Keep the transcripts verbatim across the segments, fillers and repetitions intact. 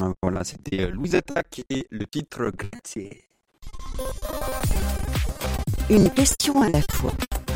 Voilà, c'était Louise Attaque et le titre Grazie. Une question à la fois.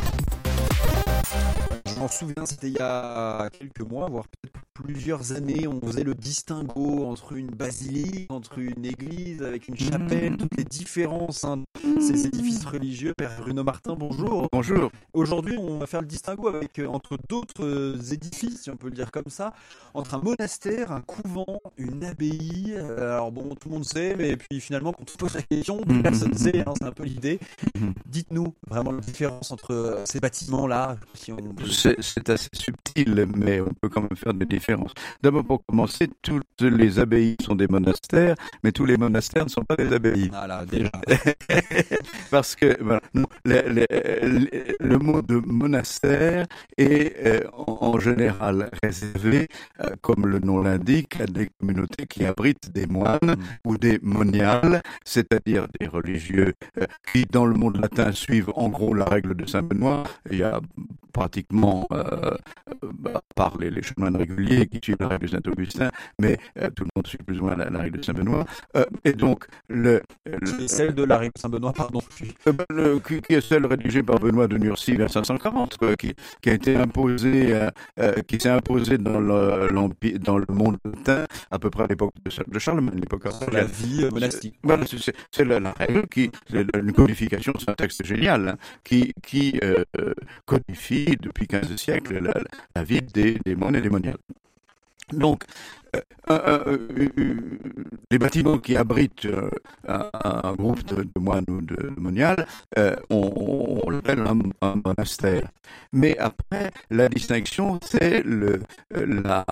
Je m'en souviens, c'était il y a quelques mois, voire peut-être plusieurs années, on faisait le distinguo entre une basilique, entre une église avec une chapelle, toutes les différences, hein, ces édifices religieux. Père Bruno Martin, bonjour. Bonjour. Aujourd'hui, on va faire le distinguo avec, euh, entre d'autres euh, édifices, si on peut le dire comme ça, entre un monastère, un couvent, une abbaye. Euh, alors bon, tout le monde sait, mais puis finalement, quand on pose la question, plus personne ne sait, hein, c'est un peu l'idée. Dites-nous vraiment la différence entre euh, ces bâtiments-là. Si on... c'est, c'est assez subtil, mais on peut quand même faire des différences. D'abord, pour commencer, toutes les abbayes sont des monastères, mais tous les monastères ne sont pas des abbayes. Voilà, déjà. Parce que voilà, non, le, le, le, le mot de monastère est euh, en, en général réservé, euh, comme le nom l'indique, à des communautés qui abritent des moines mmh. ou des moniales, c'est-à-dire des religieux euh, qui, dans le monde latin, suivent en gros la règle de Saint Benoît. Il y a pratiquement, euh, à part les, les chanoines réguliers qui suivent la règle de Saint-Augustin, mais euh, tout le monde suit plus ou moins la, la règle de Saint-Benoît. Euh, et donc, le, le celle de la règle de Saint-Benoît, pardon. Euh, le, qui, qui est celle rédigée par Benoît de Nursie vers cinq cent quarante, quoi, qui, qui a été imposée, euh, euh, qui s'est imposée dans le, l'empire, dans le monde latin à peu près à l'époque de, de Charlemagne, l'époque après la vie euh, monastique. C'est, voilà, c'est, c'est, c'est la, la règle qui, c'est une codification, c'est un texte génial, hein, qui, qui euh, codifie depuis quinze siècles la, la vie des, des moines et des moniales. Donc, euh, euh, euh, euh, les bâtiments qui abritent euh, un, un groupe de, de moines ou de moniales, euh, on, on l'appelle un, un monastère. Mais après, la distinction, c'est le, la,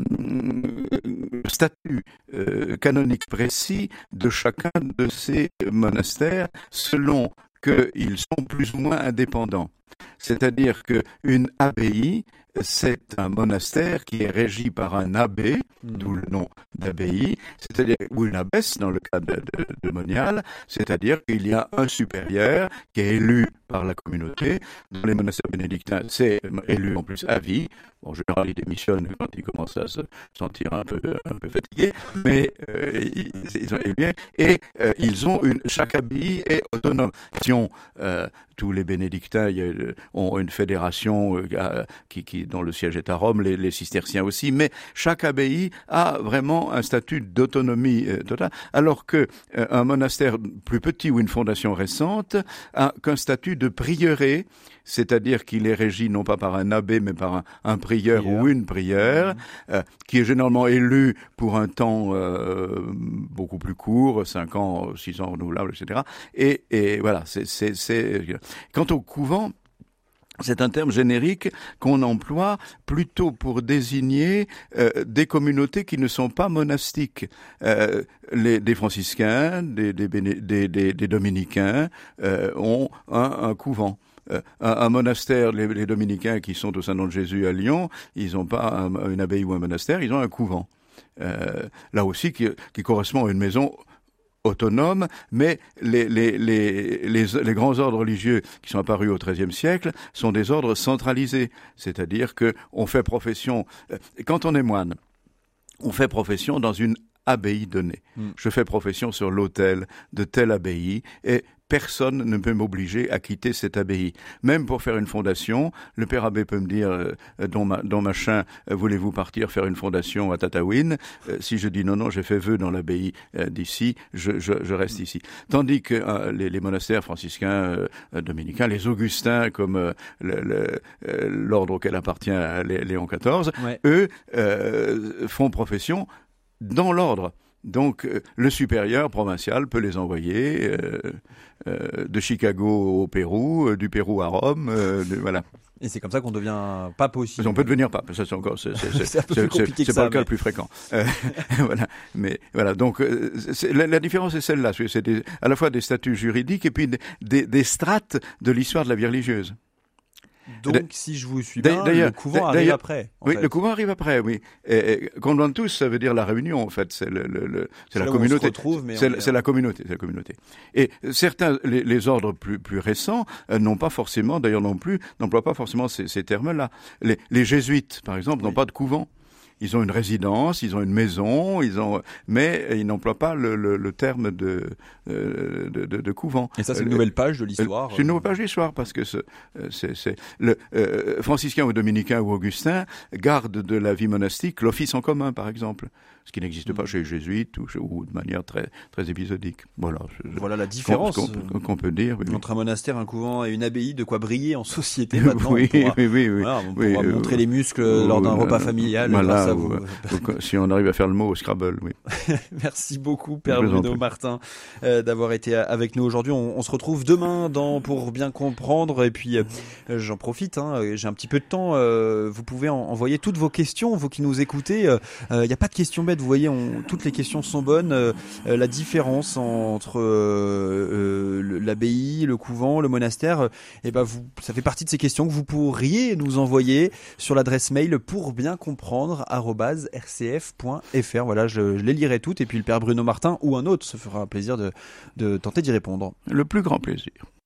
le statut euh, canonique précis de chacun de ces monastères selon qu'ils sont plus ou moins indépendants. C'est-à-dire qu'une abbaye, c'est un monastère qui est régi par un abbé, mmh. d'où le nom d'abbaye, c'est-à-dire, ou une abbesse dans le cas de, de, de moniale, c'est-à-dire qu'il y a un supérieur qui est élu par la communauté. Dans les monastères bénédictins, c'est élu en plus à vie. Bon, en général, il démissionne quand il commence à se sentir un peu, un peu fatigué, mais euh, ils, ils ont élu bien. Et euh, ils ont une, chaque abbaye est autonome. Si on, euh, tous les bénédictins il y a, ont une fédération euh, qui, qui, dont le siège est à Rome, les, les cisterciens aussi, mais chaque abbaye a vraiment un statut d'autonomie euh, totale, alors que euh, un monastère plus petit ou une fondation récente a qu'un statut de prieuré, c'est-à-dire qu'il est régi non pas par un abbé, mais par un, un prieur Prière. ou une prière, mmh. euh, qui est généralement élu pour un temps euh, beaucoup plus court, cinq ans, six ans renouvelables, et cetera. Et, et voilà, c'est, c'est, c'est... Quant au couvent, c'est un terme générique qu'on emploie plutôt pour désigner euh, des communautés qui ne sont pas monastiques. Euh, les, des franciscains, des, des, des, des, des dominicains euh, ont un, un couvent. Euh, un, un monastère, les, les dominicains qui sont au Saint-Nom de Jésus à Lyon, ils n'ont pas un, une abbaye ou un monastère, ils ont un couvent. Euh, là aussi, qui, qui correspond à une maison autonome, mais les, les, les, les, les grands ordres religieux qui sont apparus au treizième siècle sont des ordres centralisés, c'est-à-dire que on fait profession, quand on est moine, on fait profession dans une abbaye donnée. Mm. Je fais profession sur l'autel de telle abbaye et personne ne peut m'obliger à quitter cette abbaye. Même pour faire une fondation, le père abbé peut me dire euh, don, ma, don machin, euh, voulez-vous partir faire une fondation à Tataouine euh, Si je dis non, non, j'ai fait vœu dans l'abbaye euh, d'ici, je, je, je reste ici. Tandis que euh, les, les monastères franciscains, euh, dominicains, les augustins, comme euh, le, le, euh, l'ordre auquel appartient Léon quatorze, ouais. eux euh, font profession dans l'ordre. Donc, euh, le supérieur provincial peut les envoyer euh, euh, de Chicago au Pérou, euh, du Pérou à Rome, euh, de, voilà. Et c'est comme ça qu'on devient pape aussi. On peut devenir pape. Ça, c'est encore, c'est, c'est, c'est, c'est un peu plus compliqué c'est, que c'est ça. pas le cas mais... le plus fréquent. Euh, voilà. Mais voilà. Donc, euh, c'est, la, la différence est celle-là. C'est des, à la fois des statuts juridiques et puis des, des, des strates de l'histoire de la vie religieuse. Donc, si je vous suis bien, le couvent arrive après. Oui, fait. le couvent arrive après, oui. Et, et conventus, ça veut dire la réunion, en fait. C'est, le, le, le, c'est, c'est la communauté. Retrouve, mais c'est, est... c'est la communauté. C'est la communauté. Et certains, les, les ordres plus, plus récents, euh, n'ont pas forcément, d'ailleurs non plus, n'emploient pas forcément ces, ces termes-là. Les, les jésuites, par exemple, oui. n'ont pas de couvent. ils ont une résidence, ils ont une maison, ils ont, mais ils n'emploient pas le, le, le terme de, euh, de, de, de couvent. Et ça, c'est une nouvelle page de l'histoire. C'est une nouvelle page de l'histoire parce que c'est, c'est, c'est le euh, franciscain ou dominicain ou augustin garde de la vie monastique l'office en commun, par exemple, ce qui n'existe pas chez les jésuites ou, ou de manière très très épisodique. Voilà. Voilà la différence qu'on, qu'on, qu'on peut dire oui, entre un monastère, un couvent et une abbaye, de quoi briller en société maintenant. oui, on pourra, oui, oui, oui, voilà, on oui, pourra euh, montrer les muscles euh, lors d'un euh, repas familial. Voilà, grâce à vous. Donc, si on arrive à faire le mot au Scrabble, oui. Merci beaucoup, Père Bruno Martin, euh, d'avoir été avec nous aujourd'hui. On, on se retrouve demain dans pour bien comprendre. Et puis, euh, j'en profite, hein, j'ai un petit peu de temps. Euh, vous pouvez en, envoyer toutes vos questions, vous qui nous écoutez. Il euh, n'y a pas de questions bêtes. Vous voyez, on, toutes les questions sont bonnes. Euh, la différence entre euh, euh, l'abbaye, le couvent, le monastère, et ben vous, ça fait partie de ces questions que vous pourriez nous envoyer sur l'adresse mail pour bien comprendre arobase r c f point f r. Voilà, je, je les lirai toutes et puis le Père Bruno Martin ou un autre se fera un plaisir de, de tenter d'y répondre. Le plus grand plaisir.